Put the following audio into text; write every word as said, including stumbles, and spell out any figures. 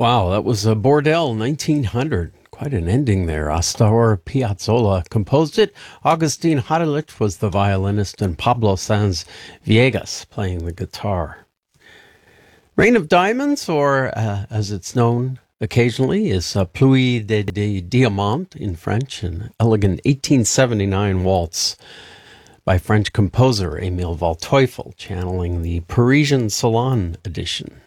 Wow, that was a Bordel nineteen hundred. Quite an ending there. Astor Piazzolla composed it. Augustin Hadelich was the violinist, and Pablo Sanz Viegas playing the guitar. Rain of Diamonds, or uh, as it's known occasionally, is uh, Pluie de, de Diamant in French, an elegant eighteen seventy-nine waltz by French composer Emile Waldteufel, channeling the Parisian Salon edition.